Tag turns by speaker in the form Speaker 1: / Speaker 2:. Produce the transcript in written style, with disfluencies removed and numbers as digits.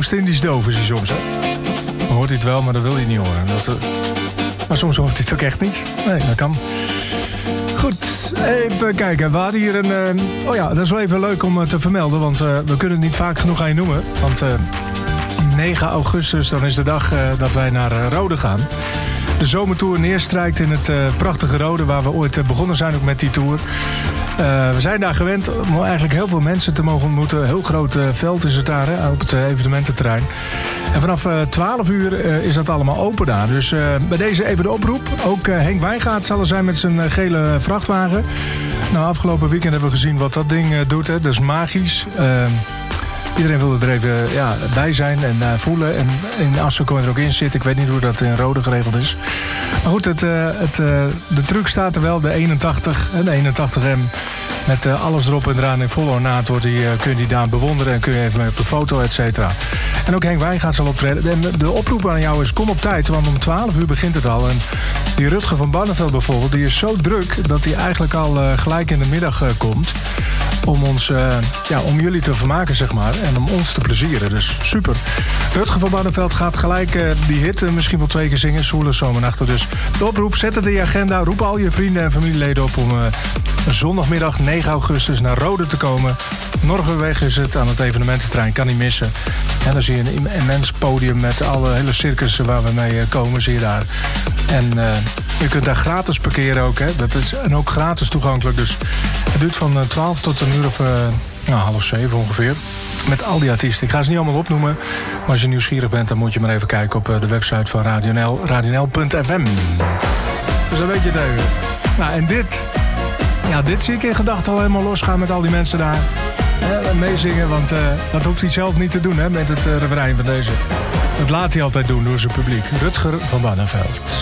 Speaker 1: Oost-Indisch doof is hij soms, hè? Dan hoort hij het wel, maar dat wil hij niet horen. Maar soms hoort hij het ook echt niet. Nee, dat kan. Goed, even kijken. We hadden hier een... dat is wel even leuk om te vermelden, want we kunnen het niet vaak genoeg aan je noemen. Want 9 augustus, dan is de dag dat wij naar Rode gaan. De zomertour neerstrijkt in het prachtige Rode, waar we ooit begonnen zijn ook met die tour. We zijn daar gewend om eigenlijk heel veel mensen te mogen ontmoeten. Een heel groot veld is het daar, hè, op het evenemententerrein. En vanaf 12 uur is dat allemaal open daar. Dus bij deze even de oproep. Ook Henk Wijngaard zal er zijn met zijn gele vrachtwagen. Nou, afgelopen weekend hebben we gezien wat dat ding doet. Hè. Dat is magisch. Iedereen wilde er even bij zijn en voelen. En in Assen kon je er ook in zitten. Ik weet niet hoe dat in Rode geregeld is. Maar goed, de truck staat er wel. De 81 en de 81M. Met alles erop en eraan in volle ornaat kun je die daar bewonderen. En kun je even mee op de foto, et cetera. En ook Henk Wijngaard zal optreden. En de oproep aan jou is, kom op tijd. Want om 12 uur begint het al. En die Rutger van Barneveld bijvoorbeeld, die is zo druk dat hij eigenlijk al gelijk in de middag komt. Om ons, om jullie te vermaken, zeg maar. En om ons te plezieren. Dus super. Rutger van Barneveld gaat gelijk die hit misschien wel 2 keer zingen. Zwoele zomernachten. Dus de oproep, zet het in je agenda. Roep al je vrienden en familieleden op om zondagmiddag 9 augustus naar Rode te komen. Norgerweg is het aan het evenemententerrein. Kan niet missen. En dan zie je een immens podium met alle hele circussen waar we mee komen. Zie je daar. En je kunt daar gratis parkeren ook. Hè. Dat is en ook gratis toegankelijk. Dus het duurt van 12 tot een uur of 6:30 ongeveer. Met al die artiesten. Ik ga ze niet allemaal opnoemen. Maar als je nieuwsgierig bent, dan moet je maar even kijken op de website van Radio NL. radionl.fm. Dus dan weet je het even. Nou, en dit zie ik in gedachten al helemaal losgaan met al die mensen daar. Meezingen, want dat hoeft hij zelf niet te doen, hè, met het refrein van deze. Dat laat hij altijd doen door zijn publiek. Rutger van Barneveld.